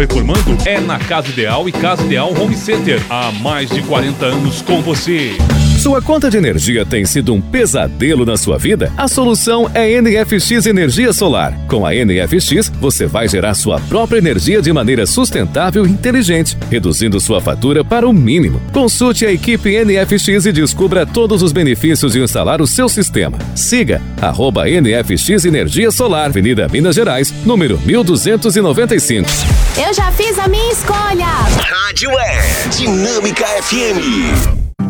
reformando? É na Casa Ideal e Casa Ideal Home Center. Há mais de 40 anos com você. Sua conta de energia tem sido um pesadelo na sua vida? A solução é NFX Energia Solar. Com a NFX, você vai gerar sua própria energia de maneira sustentável e inteligente, reduzindo sua fatura para o mínimo. Consulte a equipe NFX e descubra todos os benefícios de instalar o seu sistema. Siga @NFX Energia Solar, Avenida Minas Gerais, número 1295. Eu já fiz a minha escolha. Rádio é Dinâmica FM.